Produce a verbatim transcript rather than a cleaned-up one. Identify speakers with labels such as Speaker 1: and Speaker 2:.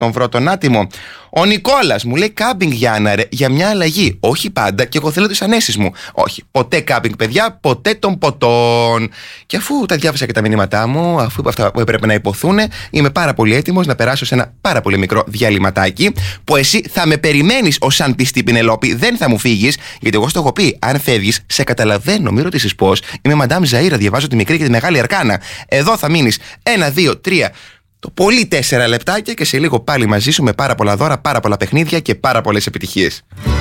Speaker 1: τον βρω τον άτιμο. Ο Νικόλας μου λέει κάμπινγκ Γιάννα ρε, για μια αλλαγή. Όχι πάντα και εγώ θέλω τις ανέσεις μου. Όχι, ποτέ κάμπινγκ παιδιά, ποτέ των ποτών. Και αφού τα διάβασα και τα μηνύματά μου, αφού αυτά που έπρεπε να υποθούν, είμαι πάρα πολύ έτοιμος να περάσω σε ένα πάρα πολύ μικρό διαλυματάκι, που εσύ θα με περιμένεις ως σαν πιστή Πινελόπη, δεν θα μου φύγεις, γιατί εγώ στο έχω πει, αν φεύγεις, σε καταλαβαίνω, μη ρωτήσεις πώς. Είμαι Μαντάμ Ζαΐρα, διαβάζω τη μικρή και τη μεγάλη αρκάνα. Εδώ θα μείνεις ένα, δύο, τρία. Το πολύ τέσσερα λεπτάκια και σε λίγο πάλι μαζί σου με πάρα πολλά δώρα, πάρα πολλά παιχνίδια και πάρα πολλές επιτυχίες.